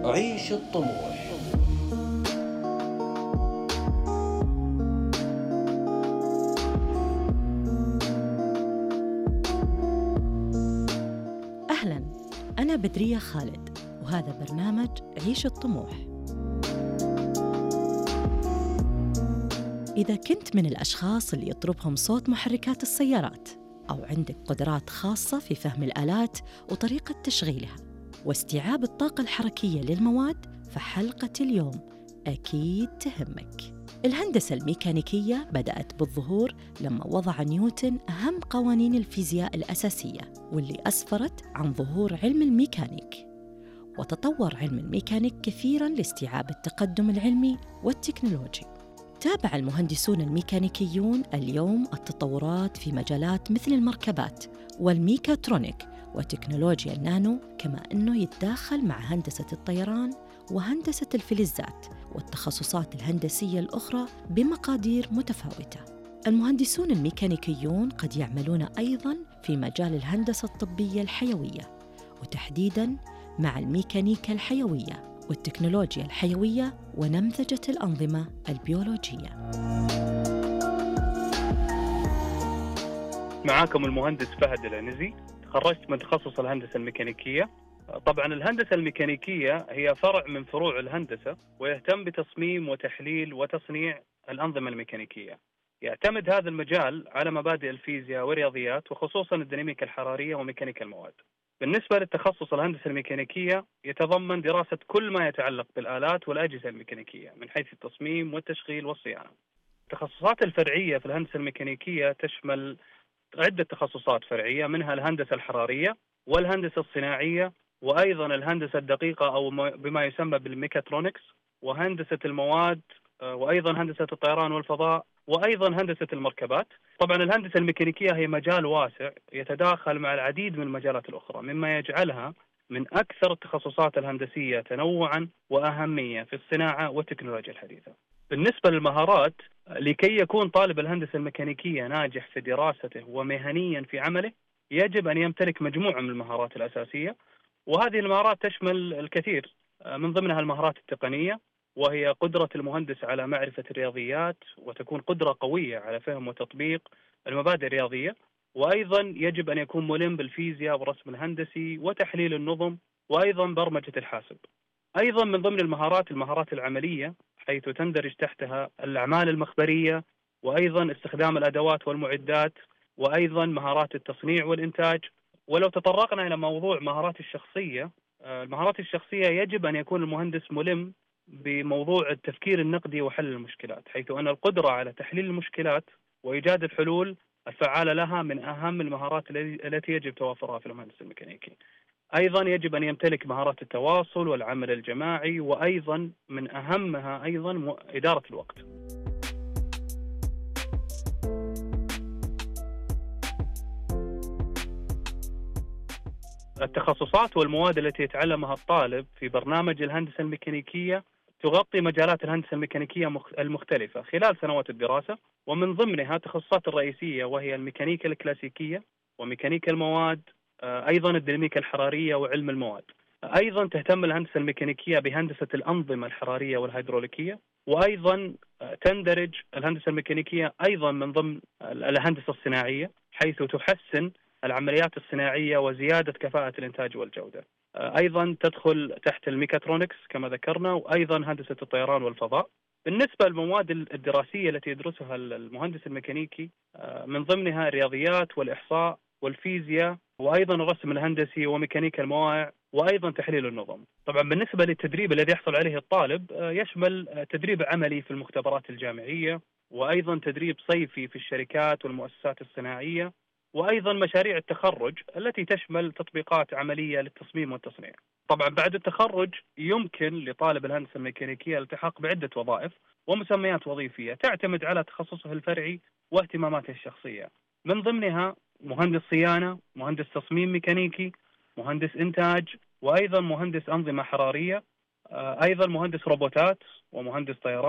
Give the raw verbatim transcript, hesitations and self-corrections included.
عيش الطموح. أهلاً، أنا بدرية خالد وهذا برنامج عيش الطموح. إذا كنت من الأشخاص اللي يطربهم صوت محركات السيارات، أو عندك قدرات خاصة في فهم الآلات وطريقة تشغيلها واستيعاب الطاقة الحركية للمواد، فحلقة اليوم أكيد تهمك. الهندسة الميكانيكية بدأت بالظهور لما وضع نيوتن أهم قوانين الفيزياء الأساسية، واللي أسفرت عن ظهور علم الميكانيك. وتطور علم الميكانيك كثيراً لاستيعاب التقدم العلمي والتكنولوجي. تابع المهندسون الميكانيكيون اليوم التطورات في مجالات مثل المركبات والميكاترونيك وتكنولوجيا النانو، كما أنه يتداخل مع هندسة الطيران وهندسة الفلزات والتخصصات الهندسية الأخرى بمقادير متفاوتة. المهندسون الميكانيكيون قد يعملون أيضاً في مجال الهندسة الطبية الحيوية، وتحديداً مع الميكانيكا الحيوية والتكنولوجيا الحيوية ونمذجة الأنظمة البيولوجية. معاكم المهندس فهد العنزي، تخرجت من تخصص الهندسة الميكانيكية. طبعا الهندسة الميكانيكية هي فرع من فروع الهندسة، ويهتم بتصميم وتحليل وتصنيع الأنظمة الميكانيكية. يعتمد هذا المجال على مبادئ الفيزياء والرياضيات، وخصوصا الديناميكا الحرارية وميكانيكا المواد. بالنسبة للتخصص الهندسة الميكانيكية يتضمن دراسة كل ما يتعلق بالآلات والأجهزة الميكانيكية من حيث التصميم والتشغيل والصيانة. التخصصات الفرعية في الهندسة الميكانيكية تشمل عدة تخصصات فرعية، منها الهندسة الحرارية والهندسة الصناعية، وأيضا الهندسة الدقيقة أو بما يسمى بالميكاترونكس، وهندسة المواد، وأيضا هندسة الطيران والفضاء، وأيضا هندسة المركبات. طبعا الهندسة الميكانيكية هي مجال واسع يتداخل مع العديد من المجالات الأخرى، مما يجعلها من أكثر التخصصات الهندسية تنوعا وأهمية في الصناعة والتكنولوجيا الحديثة. بالنسبة للمهارات، لكي يكون طالب الهندسة الميكانيكية ناجح في دراسته ومهنيا في عمله، يجب أن يمتلك مجموعة من المهارات الأساسية، وهذه المهارات تشمل الكثير. من ضمنها المهارات التقنية، وهي قدرة المهندس على معرفة الرياضيات، وتكون قدرة قوية على فهم وتطبيق المبادئ الرياضية. وأيضا يجب أن يكون ملم بالفيزياء والرسم الهندسي وتحليل النظم، وأيضا برمجة الحاسب. أيضا من ضمن المهارات المهارات العملية، حيث تندرج تحتها الأعمال المخبرية، وأيضا استخدام الأدوات والمعدات، وأيضا مهارات التصنيع والإنتاج. ولو تطرقنا إلى موضوع مهارات الشخصية، المهارات الشخصية يجب أن يكون المهندس ملم بموضوع التفكير النقدي وحل المشكلات، حيث أن القدرة على تحليل المشكلات وإيجاد الحلول الفعالة لها من أهم المهارات التي يجب توافرها في المهندس الميكانيكي. أيضا يجب أن يمتلك مهارات التواصل والعمل الجماعي، وأيضا من أهمها أيضا إدارة الوقت. التخصصات والمواد التي يتعلمها الطالب في برنامج الهندسة الميكانيكية تغطي مجالات الهندسة الميكانيكية المختلفة خلال سنوات الدراسة، ومن ضمنها التخصصات الرئيسية، وهي الميكانيكا الكلاسيكية وميكانيكا المواد، أيضا الديناميكا الحرارية وعلم المواد. أيضا تهتم الهندسة الميكانيكية بهندسة الأنظمة الحرارية والهيدروليكية، وأيضا تندرج الهندسة الميكانيكية أيضا من ضمن الهندسة الصناعية، حيث تحسن العمليات الصناعية وزيادة كفاءة الإنتاج والجودة. أيضا تدخل تحت الميكاترونكس كما ذكرنا، وأيضا هندسة الطيران والفضاء. بالنسبة للمواد الدراسية التي يدرسها المهندس الميكانيكي، من ضمنها الرياضيات والإحصاء والفيزياء، وأيضا الرسم الهندسي وميكانيكا المواقع، وأيضا تحليل النظم. طبعا بالنسبة للتدريب الذي يحصل عليه الطالب، يشمل تدريب عملي في المختبرات الجامعية، وأيضا تدريب صيفي في الشركات والمؤسسات الصناعية، وأيضا مشاريع التخرج التي تشمل تطبيقات عملية للتصميم والتصنيع. طبعا بعد التخرج يمكن لطالب الهندسة الميكانيكية الالتحاق بعدة وظائف ومسميات وظيفية تعتمد على تخصصه الفرعي واهتماماته الشخصية، من ضمنها مهندس صيانة، مهندس تصميم ميكانيكي، مهندس إنتاج، وأيضا مهندس أنظمة حرارية، أيضا مهندس روبوتات ومهندس طيران.